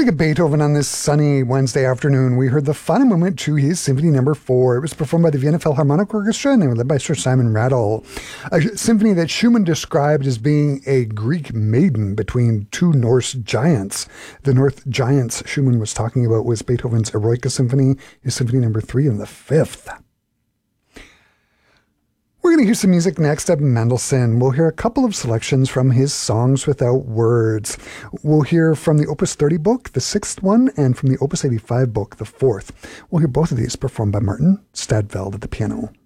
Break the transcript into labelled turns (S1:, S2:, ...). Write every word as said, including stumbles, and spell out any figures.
S1: music of Beethoven on this sunny Wednesday afternoon. We heard the final movement to his Symphony Number Four. It was performed by the Vienna Philharmonic Orchestra and they were led by Sir Simon Rattle. A symphony that Schumann described as being a Greek maiden between two Norse giants. The Norse giants Schumann was talking about was Beethoven's Eroica Symphony, his Symphony Number Three, and the Fifth. We're going to hear some music next of Mendelssohn. We'll hear a couple of selections from his Songs Without Words. We'll hear from the Opus thirty book, the sixth one, and from the Opus eighty-five book, the fourth. We'll hear both of these performed by Martin Stadtfeld at the piano.